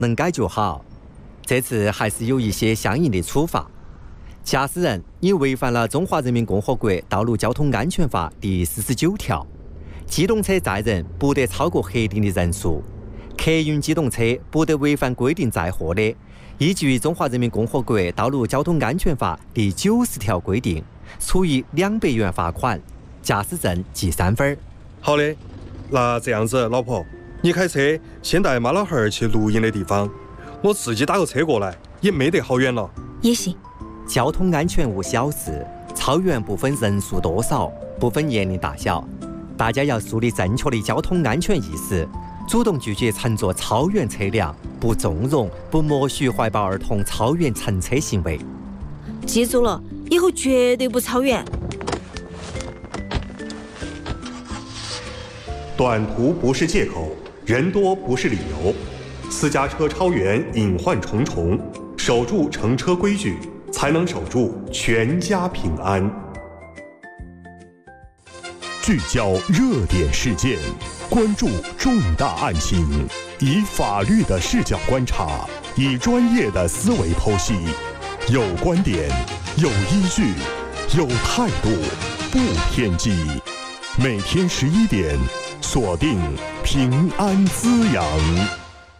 能改就好。这次还是有一些相应的处罚。驾驶人因违反了《中华人民共和国道路交通安全法》第49条，机动车载人不得超过核定的人数，客运机动车不得违反规定载货的，依据《中华人民共和国道路交通安全法》第90条规定，处以200元罚款，驾驶证记3分。 好的，那这样子，老婆，你开车先带妈老汉儿去露营的地方，我自己打个车过来，也没得好远了。 也行。 交通安全无小事，超员不分人数多少，不分年龄大小，大家要树立正确的交通安全意识，主动拒绝乘坐超员车辆，不纵容、不默许怀抱儿童超员乘车行为。 记住了，以后绝对不超员。 短途不是借口，人多不是理由。私家车超员隐患重重，守住乘车规矩，才能守住全家平安。聚焦热点事件，关注重大案情，以法律的视角观察，以专业的思维剖析，有观点，有依据，有态度，不偏激。每天11点，锁定平安滋养。